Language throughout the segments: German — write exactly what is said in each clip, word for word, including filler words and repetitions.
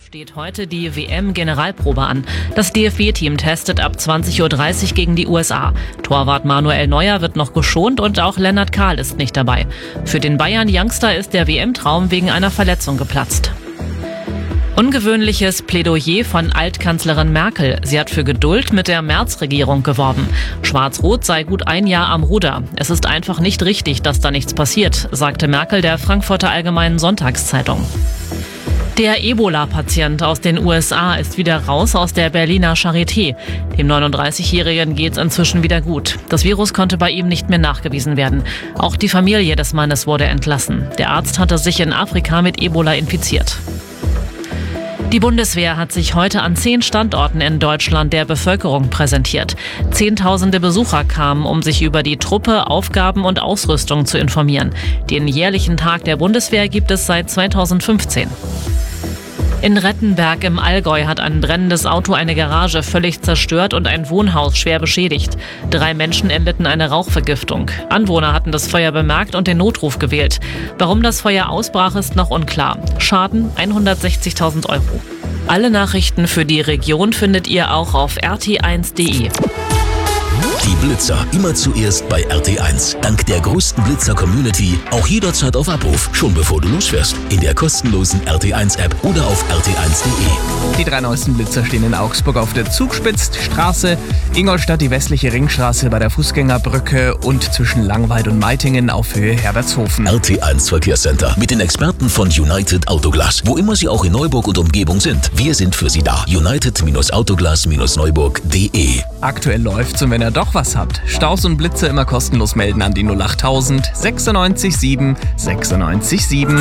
Steht heute die W M-Generalprobe an. Das D F B-Team testet ab zwanzig Uhr dreißig gegen die U S A. Torwart Manuel Neuer wird noch geschont und auch Lennart Kahl ist nicht dabei. Für den Bayern-Youngster ist der W M-Traum wegen einer Verletzung geplatzt. Ungewöhnliches Plädoyer von Altkanzlerin Merkel. Sie hat für Geduld mit der Merz-Regierung geworben. Schwarz-Rot sei gut ein Jahr am Ruder. Es ist einfach nicht richtig, dass da nichts passiert, sagte Merkel der Frankfurter Allgemeinen Sonntagszeitung. Der Ebola-Patient aus den U S A ist wieder raus aus der Berliner Charité. Dem neununddreißigjährigen geht's inzwischen wieder gut. Das Virus konnte bei ihm nicht mehr nachgewiesen werden. Auch die Familie des Mannes wurde entlassen. Der Arzt hatte sich in Afrika mit Ebola infiziert. Die Bundeswehr hat sich heute an zehn Standorten in Deutschland der Bevölkerung präsentiert. Zehntausende Besucher kamen, um sich über die Truppe, Aufgaben und Ausrüstung zu informieren. Den jährlichen Tag der Bundeswehr gibt es seit zweitausendfünfzehn. In Rettenberg im Allgäu hat ein brennendes Auto eine Garage völlig zerstört und ein Wohnhaus schwer beschädigt. Drei Menschen erlitten eine Rauchvergiftung. Anwohner hatten das Feuer bemerkt und den Notruf gewählt. Warum das Feuer ausbrach, ist noch unklar. Schaden hundertsechzigtausend Euro. Alle Nachrichten für die Region findet ihr auch auf r t eins punkt d e. Die Blitzer immer zuerst bei R T eins. Dank der größten Blitzer-Community auch jederzeit auf Abruf, schon bevor du losfährst. In der kostenlosen R T eins App oder auf r t eins punkt d e. Die drei neuesten Blitzer stehen in Augsburg auf der Zugspitzstraße, Ingolstadt die westliche Ringstraße bei der Fußgängerbrücke und zwischen Langweid und Meitingen auf Höhe Herbertshofen. R T eins Verkehrscenter mit den Experten von United Autoglas, wo immer sie auch in Neuburg und Umgebung sind. Wir sind für sie da. United Autoglas Neuburg punkt d e. Aktuell läuft's und wenn ihr doch was habt, Staus und Blitze immer kostenlos melden an die null achttausend sechsundneunzig sieben sechsundneunzig sieben.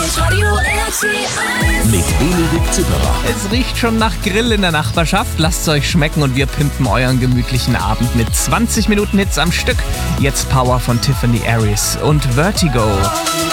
Mit Benedikt Zipperer. Es riecht schon nach Grill in der Nachbarschaft. Lasst's euch schmecken und wir pimpen euren gemütlichen Abend mit zwanzig Minuten Hits am Stück. Jetzt Power von Tiffany Aries und Vertigo.